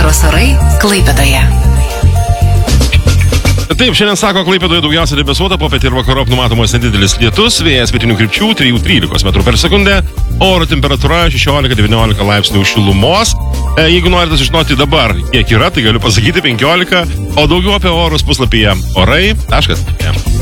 Vasaros orai Klaipėdoje. Taip, šiandien sako, Klaipėdoje daugiausia debesuota, popietė ir vakarop numatomas nedidelis lietus, vėjas pietinių krypčių 3-13 metrų per sekundę, oro temperatūra 16-19 laipsnių šilumos. Jeigu norite sužinoti dabar, kiek yra, tai galiu pasakyti 15, o daugiau apie orus puslapyje orai.lt.